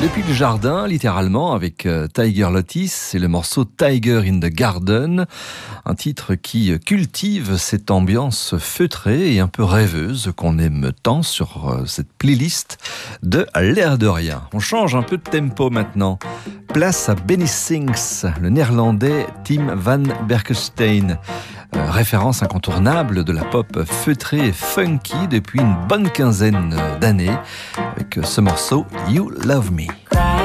Depuis le jardin, littéralement, avec Tiger Lotus et le morceau Tiger in the Garden, un titre qui cultive cette ambiance feutrée et un peu rêveuse qu'on aime tant sur cette playlist de L'air de rien. On change un peu de tempo maintenant. Place à Benny Sings, le néerlandais Tim van Berkenstein. Référence incontournable de la pop feutrée et funky depuis une bonne quinzaine d'années avec ce morceau You Love Me.